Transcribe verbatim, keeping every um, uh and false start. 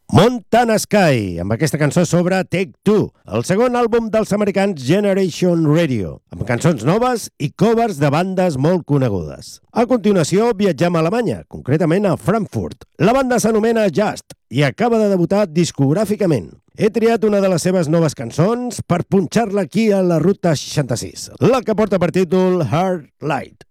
Montana Sky, amb aquesta cançó sobre Take Two, el segon àlbum dels americans Generation Radio, amb cançons noves i covers de bandes molt conegudes. A continuació viatgem a Alemanya, concretament a Frankfurt. La banda s'anomena Just i acaba de debutar discogràficament. He triat una de les seves noves cançons per punxar-la aquí a la Ruta seixanta-sis, la que porta per títol Hard Light.